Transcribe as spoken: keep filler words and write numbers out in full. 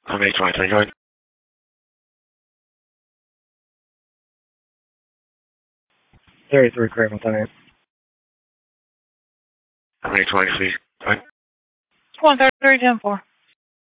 How many twenty twenty join? thirty-three Craven Time. How many twenty please? Join? one thirty-three ten four.